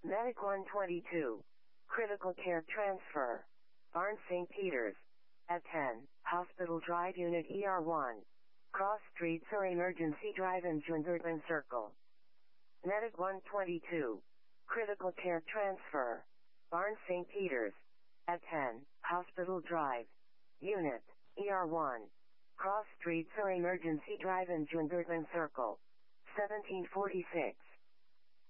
Medic 122. Critical care transfer. Barnes St. Peters. At 10, Hospital Drive Unit ER1. Cross Street Surrey Emergency Drive in Jungerton Circle. Medic 122. Critical care transfer. Barnes St. Peters. At 10, Hospital Drive. Unit, ER1. Cross Street Surrey Emergency Drive in Jungerton Circle. 1746.